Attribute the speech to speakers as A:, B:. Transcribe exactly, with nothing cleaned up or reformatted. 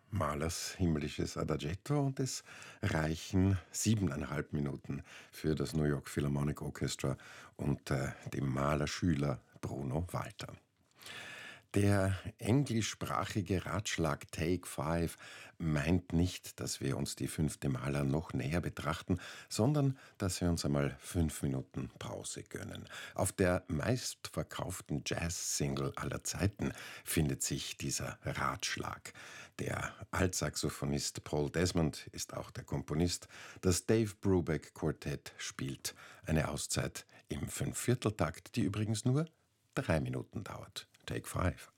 A: Mahlers himmlisches Adagietto und es reichen siebeneinhalb Minuten für das New York Philharmonic Orchestra unter dem Mahler-Schüler Bruno Walter. Der englischsprachige Ratschlag Take Five meint nicht, dass wir uns die fünfte Mahler noch näher betrachten, sondern dass wir uns einmal fünf Minuten Pause gönnen. Auf der meistverkauften Jazz-Single aller Zeiten findet sich dieser Ratschlag. Der Altsaxophonist Paul Desmond ist auch der Komponist. Das Dave Brubeck Quartett spielt eine Auszeit im Fünfvierteltakt, die übrigens nur drei Minuten dauert. Take Five.